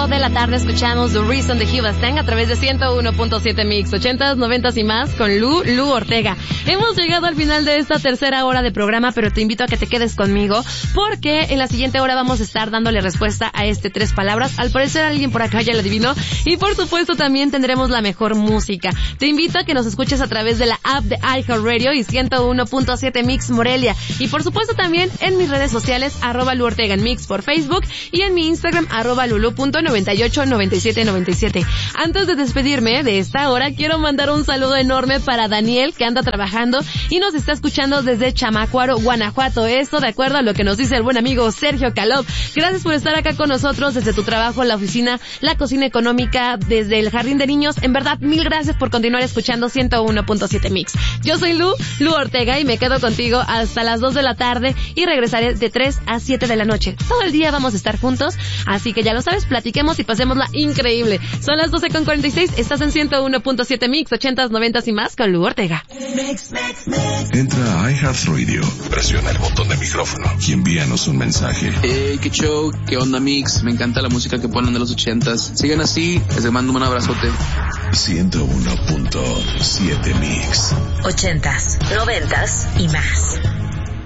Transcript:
5 de la tarde escuchamos The Reason de Hubastang a través de 101.7 Mix, 80s, 90s y más con Lu Ortega. Hemos llegado al final de esta tercera hora de programa, pero te invito a que te quedes conmigo porque en la siguiente hora vamos a estar dándole respuesta a este 3 palabras. Al parecer alguien por acá ya lo adivinó y por supuesto también tendremos la mejor música. Te invito a que nos escuches a través de la app de iHeartRadio y 101.7 Mix Morelia y por supuesto también en mis redes sociales @Lu Ortega en Mix por Facebook y en mi Instagram @lulu.989797. Antes de despedirme de esta hora, quiero mandar un saludo enorme para Daniel, que anda trabajando y nos está escuchando desde Chamacuaro, Guanajuato. Esto de acuerdo a lo que nos dice el buen amigo Sergio Calop. Gracias por estar acá con nosotros desde tu trabajo, la oficina, la cocina económica, desde el jardín de niños. En verdad, mil gracias por continuar escuchando 101.7 Mix. Yo soy Lu Ortega y me quedo contigo hasta las 2 de la tarde y regresaré de 3 a 7 de la noche. Todo el día vamos a estar juntos, así que ya lo sabes, platiquemos y pasémosla increíble. Son las 12:46, estás en 101.7 Mix, 80s, 90s y más con Lu Ortega. Entra a iHeartRadio, presiona el botón de micrófono y envíanos un mensaje. Qué show, qué onda Mix, me encanta la música que ponen de los 80s. Sigan así, les mando un abrazote. 101.7 Mix. 80s, 90s y más.